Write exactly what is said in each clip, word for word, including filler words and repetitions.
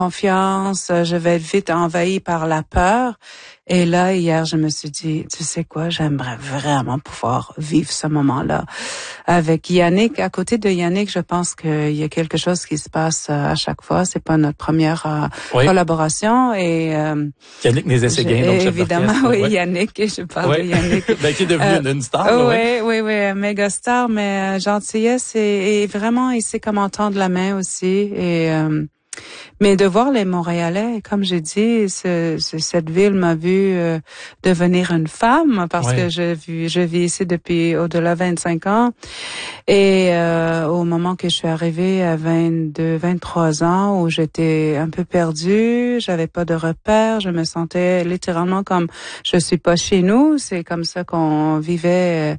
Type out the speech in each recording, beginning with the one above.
confiance, je vais être vite envahie par la peur. Et là, hier, je me suis dit, tu sais quoi, j'aimerais vraiment pouvoir vivre ce moment-là. Avec Yannick, à côté de Yannick, je pense qu'il y a quelque chose qui se passe à chaque fois. C'est pas notre première euh, oui. collaboration. Et euh, Yannick Nézet-Séguin, donc chef évidemment, oui, ouais. Yannick, je parle ouais. de Yannick. ben, qui est devenu euh, une star. Oui, ouais. oui, oui, un méga star, mais euh, gentillesse et, et vraiment, il sait comment tendre la main aussi. Et euh, mais de voir les Montréalais, comme j'ai dit, ce, ce, cette ville m'a vu euh, devenir une femme parce ouais. que je vis, je vis ici depuis au-delà de vingt-cinq ans. Et euh, au moment que je suis arrivée à vingt-deux, vingt-trois ans, où j'étais un peu perdue, j'avais pas de repères, je me sentais littéralement comme je suis pas chez nous. C'est comme ça qu'on vivait. Euh,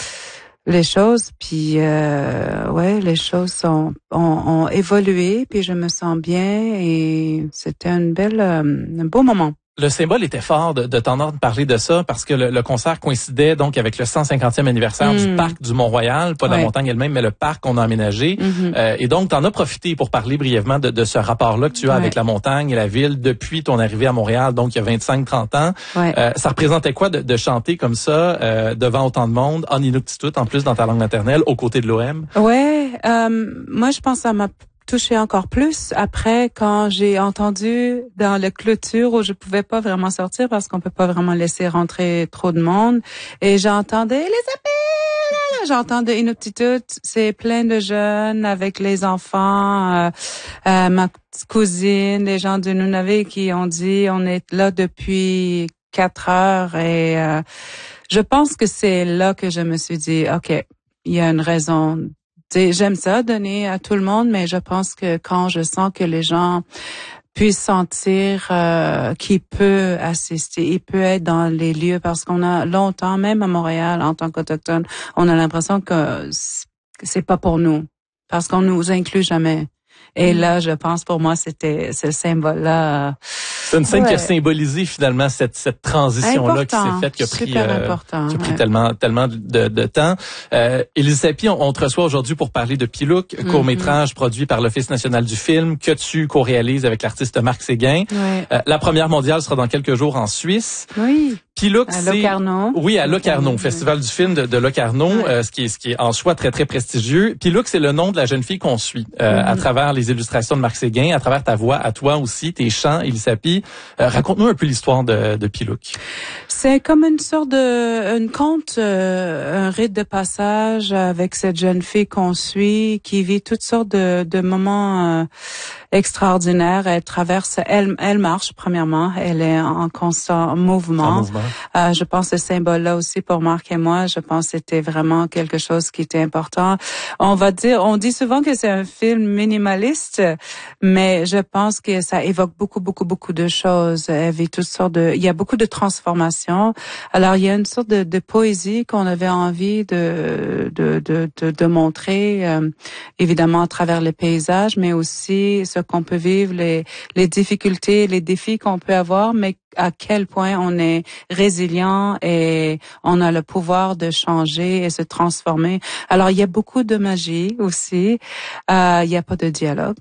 les choses, puis euh, ouais, les choses sont ont, ont évolué, puis je me sens bien et c'était une belle, euh, un beau moment. Le symbole était fort de, de t'entendre parler de ça parce que le, le concert coïncidait donc avec le cent cinquantième anniversaire mmh. du parc du Mont-Royal, pas de ouais. la montagne elle-même, mais le parc qu'on a aménagé. Mmh. Euh, et donc, t'en as profité pour parler brièvement de, de ce rapport-là que tu as ouais. avec la montagne et la ville depuis ton arrivée à Montréal, donc il y a vingt-cinq trente ans. Ouais. Euh, ça représentait quoi de, de chanter comme ça euh, devant autant de monde, en Inuktitut, en plus dans ta langue maternelle, aux côtés de l'O M? Ouais, euh, moi je pense à ma touché encore plus après quand j'ai entendu dans la clôture où je pouvais pas vraiment sortir parce qu'on peut pas vraiment laisser rentrer trop de monde et j'entendais les appels, j'entendais Inuktitut, c'est plein de jeunes avec les enfants, euh, euh, ma petite cousine, les gens de Nunavut qui ont dit on est là depuis quatre heures et euh, je pense que c'est là que je me suis dit ok, il y a une raison. J'aime ça, donner à tout le monde, mais je pense que quand je sens que les gens puissent sentir euh, qu'il peut assister, il peut être dans les lieux, parce qu'on a longtemps, même à Montréal, en tant qu'Autochtone, on a l'impression que c'est pas pour nous, parce qu'on nous inclut jamais. Et mmh. là, je pense pour moi, c'était ce symbole-là. C'est une scène ouais. qui a symbolisé finalement cette cette transition-là qui s'est faite, qui a pris, euh, qui a pris ouais. tellement tellement de, de temps. Euh, Élise Sapie, on, on te reçoit aujourd'hui pour parler de Pilouk, mm-hmm. court-métrage produit par l'Office national du film, que tu co-réalises avec l'artiste Marc Séguin. Ouais. Euh, la première mondiale sera dans quelques jours en Suisse. Oui. Pilouk, à Locarno. Oui, à Locarno, Locarno festival du film de, de Locarno, ouais. euh, ce qui est ce qui est en soi très très prestigieux. Pilouk, c'est le nom de la jeune fille qu'on suit euh, mm-hmm. à travers les illustrations de Marc Séguin, à travers ta voix, à toi aussi, tes chants, Élise Sapie. Euh, raconte-nous un peu l'histoire de, de Pilouk. C'est comme une sorte de, une conte, euh, un rite de passage avec cette jeune fille qu'on suit, qui vit toutes sortes de, de moments euh, extraordinaires. Elle traverse, elle, elle marche premièrement, elle est en constant mouvement. En mouvement. Euh, je pense ce symbole-là aussi pour Marc et moi, je pense que c'était vraiment quelque chose qui était important. On va dire, on dit souvent que c'est un film minimaliste, mais je pense que ça évoque beaucoup, beaucoup, beaucoup de choses. Elle vit toutes sortes de, il y a beaucoup de transformations. Alors, il y a une sorte de, de poésie qu'on avait envie de, de, de, de, de montrer, euh, évidemment à travers les paysages, mais aussi ce qu'on peut vivre, les, les difficultés, les défis qu'on peut avoir, mais à quel point on est résilient et on a le pouvoir de changer et se transformer. Alors, il y a beaucoup de magie aussi. Euh, il n'y a pas de dialogue,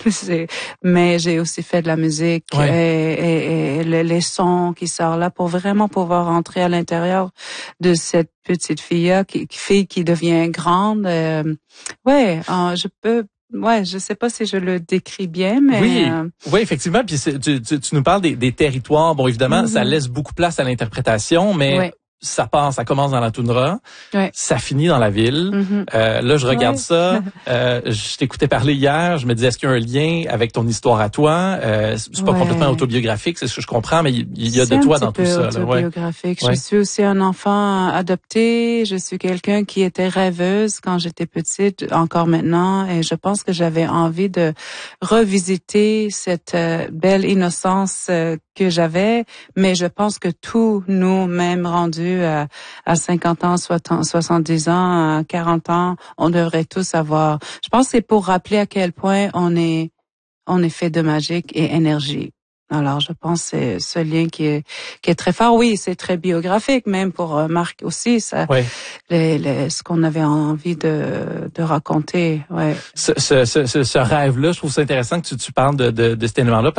mais j'ai aussi fait de la musique ouais. et, et, et les, les sons qui sortent là pour vraiment pouvoir entrer à l'intérieur de cette petite fille qui, fille qui devient grande. Euh, ouais, euh, je peux Ouais, je sais pas si je le décris bien, mais oui, euh... oui, effectivement. Puis tu, tu, tu nous parles des, des territoires. Bon, évidemment, mm-hmm. ça laisse beaucoup de place à l'interprétation, mais ouais. ça part, ça commence dans la toundra, ouais. ça finit dans la ville. Mm-hmm. Euh, là, je regarde ouais. ça. Euh, je t'écoutais parler hier. Je me disais, est-ce qu'il y a un lien avec ton histoire à toi? Euh, c'est pas ouais. complètement autobiographique, c'est ce que je comprends, mais il, il y a c'est de toi dans tout ça. C'est autobiographique. Ouais. Je suis aussi un enfant adopté. Je suis quelqu'un qui était rêveuse quand j'étais petite, encore maintenant, et je pense que j'avais envie de revisiter cette euh, belle innocence euh, que j'avais, mais je pense que tous nous, même rendus à, à cinquante ans, soixante-dix ans, à quarante ans, on devrait tous avoir. Je pense que c'est pour rappeler à quel point on est, on est fait de magique et énergie. Alors, je pense que c'est ce lien qui est, qui est très fort. Oui, c'est très biographique, même pour euh, Marc aussi, ça, oui. les, les, ce qu'on avait envie de, de raconter. Ouais. Ce, ce, ce, ce rêve-là, je trouve ça intéressant que tu, tu parles de, de, de cet élément-là.